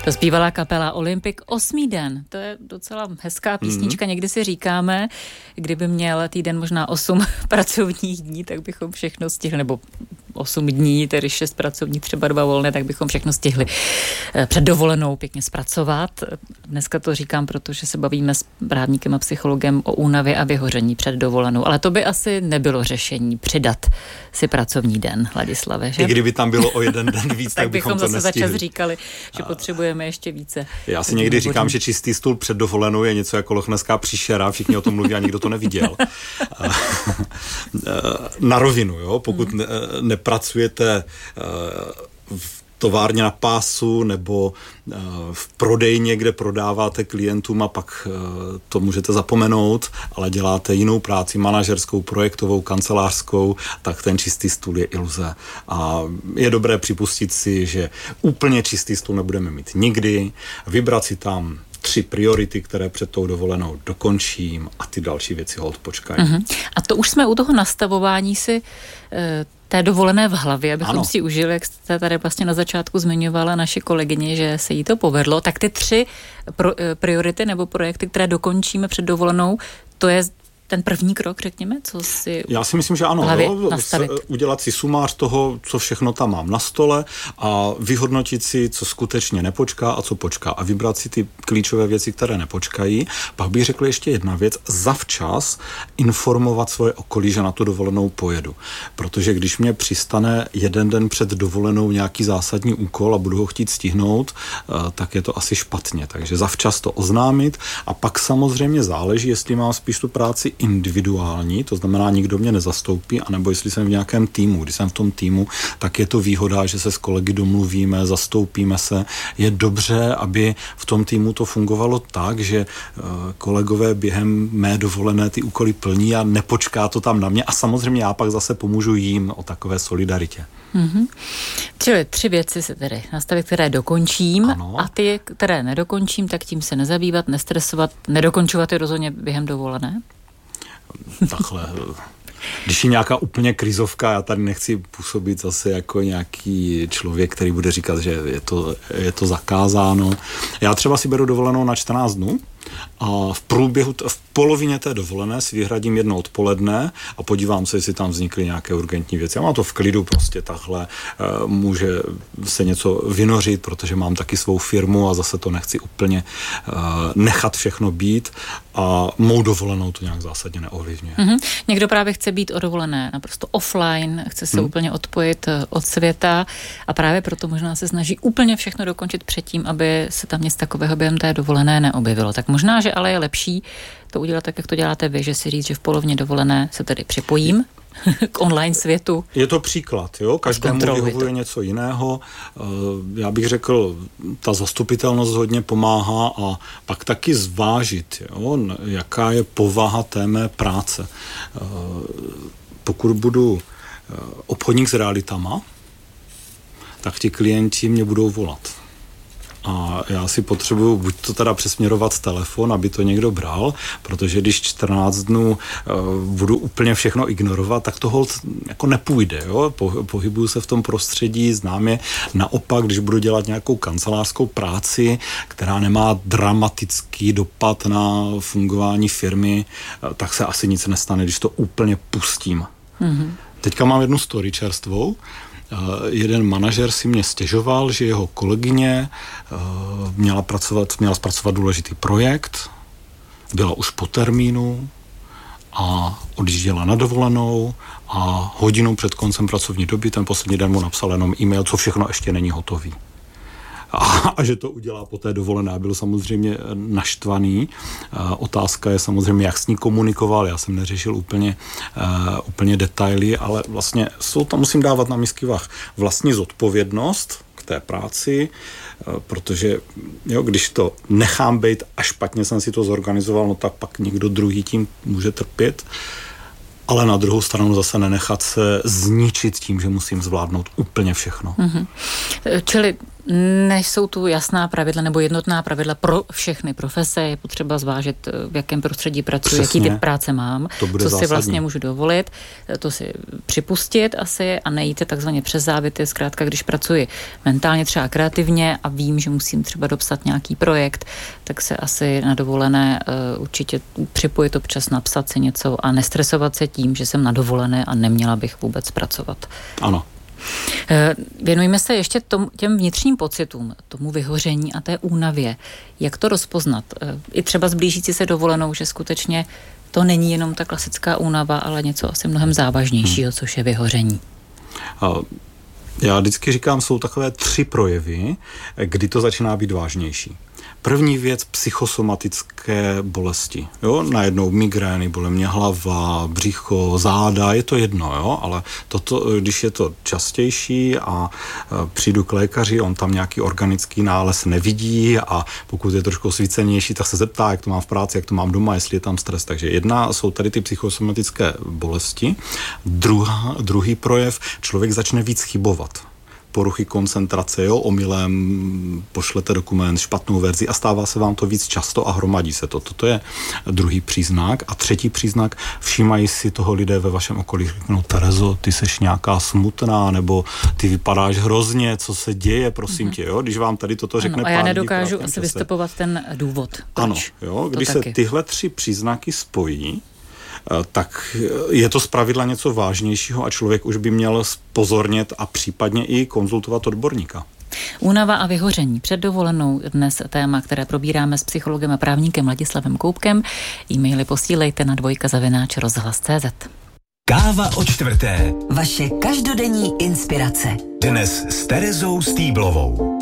To zpívala kapela Olympic 8. den. To je docela hezká písnička. Někdy si říkáme, kdyby měl týden možná 8 pracovních dní, tak bychom všechno stihli, nebo 8 dní, tedy 6 pracovních, třeba 2 volné, tak bychom všechno stihli před dovolenou pěkně zpracovat. Dneska to říkám, protože se bavíme s právníkem a psychologem o únavě a vyhoření před dovolenou. Ale to by asi nebylo řešení přidat si pracovní den, Ladislave, že? I kdyby tam bylo o jeden den víc, tak bychom to zase nestihli. za čas říkali, že potřebujeme ještě více. Já si někdy říkám, že čistý stůl před dovolenou je něco jako lochneská příšera, všichni o tom mluví a nikdo to neviděl. Na rovinu, jo? Pokud nepracujete v továrně na pásu nebo v prodejně, kde prodáváte klientům a pak to můžete zapomenout, ale děláte jinou práci, manažerskou, projektovou, kancelářskou, tak ten čistý stůl je iluze. A je dobré připustit si, že úplně čistý stůl nebudeme mít nikdy, vybrat si tam 3 priority, které před tou dovolenou dokončím a ty další věci holt počkají. A to už jsme u toho nastavování si té dovolené v hlavě, abychom si užili, jak jste tady vlastně na začátku zmiňovala naši kolegyně, že se jí to povedlo, tak ty 3 priority nebo projekty, které dokončíme před dovolenou, to je ten první krok, řekněme, co si já si myslím, že ano, udělat si sumář toho, co všechno tam mám na stole a vyhodnotit si, co skutečně nepočká a co počká a vybrat si ty klíčové věci, které nepočkají. Pak bych řekl ještě jedna věc, zavčas informovat svoje okolí, že na tu dovolenou pojedu. Protože když mě přistane jeden den před dovolenou nějaký zásadní úkol a budu ho chtít stihnout, tak je to asi špatně. Takže zavčas to oznámit a pak samozřejmě záleží, jestli mám spíš tu práci individuální, to znamená, nikdo mě nezastoupí, anebo jestli jsem v nějakém týmu. Když jsem v tom týmu, tak je to výhoda, že se s kolegy domluvíme, zastoupíme se. Je dobře, aby v tom týmu to fungovalo tak, že kolegové během mé dovolené ty úkoly plní a nepočká to tam na mě a samozřejmě já pak zase pomůžu jim o takové solidaritě. Čili 3 věci se tedy nastavit, které dokončím, a ty, které nedokončím, tak tím se nezabývat, nestresovat, nedokončovat je rozhodně během dovolené? Takhle. Když je nějaká úplně krizovka, já tady nechci působit zase jako nějaký člověk, který bude říkat, že je to zakázáno. Já třeba si beru dovolenou na 14 dnů a v polovině té dovolené si vyhradím jedno odpoledne a podívám se, jestli tam vznikly nějaké urgentní věci. Já mám to v klidu prostě takhle, může se něco vynořit, protože mám taky svou firmu a zase to nechci úplně nechat všechno být a mou dovolenou to nějak zásadně neovlivňuje. Někdo právě chce být o dovolené naprosto offline, chce se úplně odpojit od světa a právě proto možná se snaží úplně všechno dokončit předtím, aby se tam nic takového během té dovolené neobjevilo. Tak možná, že ale je lepší to udělat tak, jak to děláte vy, že si říct, že v polovině dovolené se tedy připojím k online světu. Je to příklad, jo? Každému vyhovuje něco jiného. Já bych řekl, ta zastupitelnost hodně pomáhá a pak taky zvážit, jo? Jaká je povaha té mé práce. Pokud budu obchodník s realitama, tak ti klienti mě budou volat. A já si potřebuju buď to teda přesměrovat telefon, aby to někdo bral, protože když 14 dnů budu úplně všechno ignorovat, tak to holt jako nepůjde. Jo? Pohybuju se v tom prostředí, znám je. Naopak, když budu dělat nějakou kancelářskou práci, která nemá dramatický dopad na fungování firmy, tak se asi nic nestane, když to úplně pustím. Teďka mám jednu story čerstvou. Jeden manažer si mě stěžoval, že jeho kolegyně měla zpracovat důležitý projekt, byla už po termínu a odjížděla na dovolenou a hodinu před koncem pracovní doby ten poslední den mu napsal jenom e-mail, co všechno ještě není hotový. A že to udělá po té dovolené. Byl samozřejmě naštvaný. Otázka je samozřejmě, jak s ní komunikoval. Já jsem neřešil úplně detaily, ale vlastně tam musím dávat na misky vah vlastní zodpovědnost k té práci, protože když to nechám být a špatně jsem si to zorganizoval, no tak pak někdo druhý tím může trpět. Ale na druhou stranu zase nenechat se zničit tím, že musím zvládnout úplně všechno. Čili Nejsou tu jasná pravidla nebo jednotná pravidla pro všechny profese. Je potřeba zvážit, v jakém prostředí pracuji, jaký typ práce mám, co zásadní. Si vlastně můžu dovolit, to si připustit asi a nejít takzvaně přes závity. Zkrátka, když pracuji mentálně třeba kreativně a vím, že musím třeba dopsat nějaký projekt, tak se asi na dovolené určitě připojit občas, napsat si něco a nestresovat se tím, že jsem na dovolené a neměla bych vůbec pracovat. Ano. Věnujeme se ještě těm vnitřním pocitům, tomu vyhoření a té únavě. Jak to rozpoznat? I třeba s blížící se dovolenou, že skutečně to není jenom ta klasická únava, ale něco asi mnohem závažnějšího, což je vyhoření. Já vždycky říkám, jsou takové 3 projevy, kdy to začíná být vážnější. První věc, psychosomatické bolesti. Jo? Najednou migrény, bolí mě hlava, břicho, záda, je to jedno, jo? Ale toto, když je to častější a přijdu k lékaři, on tam nějaký organický nález nevidí a pokud je trošku osvícenější, tak se zeptá, jak to mám v práci, jak to mám doma, jestli je tam stres. Takže jedna jsou tady ty psychosomatické bolesti. Druhý projev, člověk začne víc chybovat. Poruchy koncentrace, jo, omylem pošlete dokument, špatnou verzi a stává se vám to víc často a hromadí se to. Toto je druhý příznak. A třetí příznak, všímají si toho lidé ve vašem okolí, řeknou, Terezo, ty seš nějaká smutná, nebo ty vypadáš hrozně, co se děje, prosím tě, jo, když vám tady toto řekne pán. A já nedokážu asi vystupovat ten důvod. Ano, jo, když se tyhle 3 příznaky spojí, tak je to zpravidla něco vážnějšího a člověk už by měl pozornět a případně i konzultovat odborníka. Únava a vyhoření. Před dovolenou dnes téma, které probíráme s psychologem a právníkem Ladislavem Koubkem. E-maily posílejte na dvojka@rozhlas.cz. Káva o 4. Vaše každodenní inspirace. Dnes s Terezou Stýblovou.